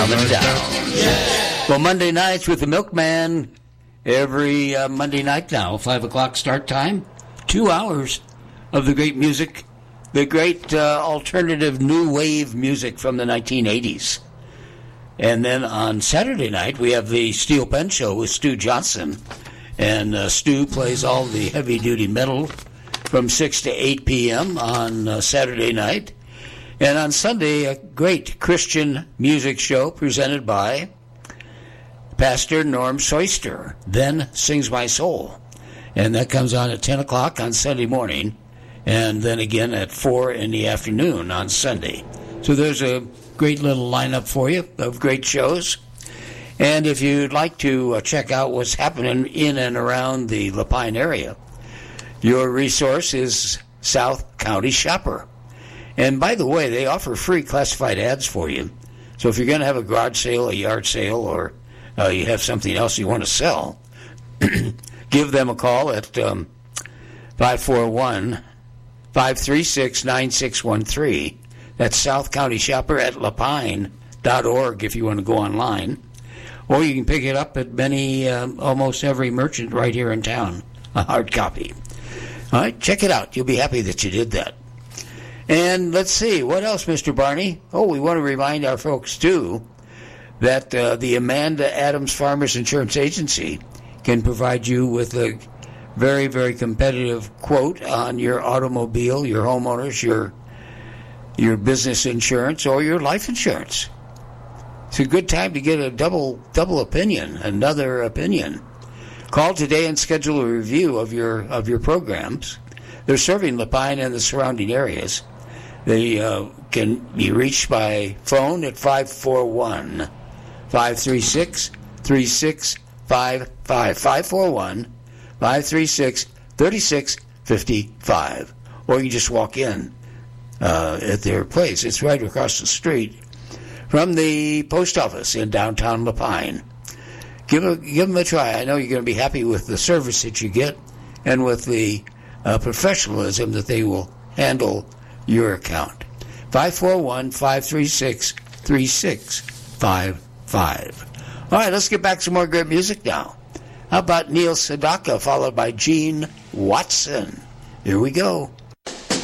Coming down. Well, Monday nights with the Milkman, every Monday night now, 5 o'clock start time, 2 hours of the great music, the great alternative new wave music from the 1980s. And then on Saturday night, we have the Steel Pen Show with Stu Johnson. And Stu plays all the heavy-duty metal from 6 to 8 p.m. on Saturday night. And on Sunday, a great Christian music show presented by Pastor Norm Soyster, Then Sings My Soul. And that comes on at 10 o'clock on Sunday morning, and then again at 4 in the afternoon on Sunday. So there's a great little lineup for you of great shows. And if you'd like to check out what's happening in and around the Lapine area, your resource is South County Shopper. And by the way, they offer free classified ads for you. So if you're going to have a garage sale, a yard sale, or you have something else you want to sell, give them a call at 541-536-9613. That's South County Shopper at lapine.org if you want to go online. Or you can pick it up at almost every merchant right here in town, a hard copy. All right, check it out. You'll be happy that you did that. And let's see, what else, Mr. Barney? Oh, we want to remind our folks, too, that the Amanda Adams Farmers Insurance Agency can provide you with a very, very competitive quote on your automobile, your homeowners, your business insurance, or your life insurance. It's a good time to get a double opinion, another opinion. Call today and schedule a review of your programs. They're serving Lapine and the surrounding areas. They can be reached by phone at 541-536-3655. 541-536-3655. Or you can just walk in at their place. It's right across the street from the post office in downtown Lapine. Give them a try. I know you're going to be happy with the service that you get and with the professionalism that they will handle your account. 541-536-3655. All right, let's get back to some more great music now. How about Neil Sedaka followed by Gene Watson? Here we go.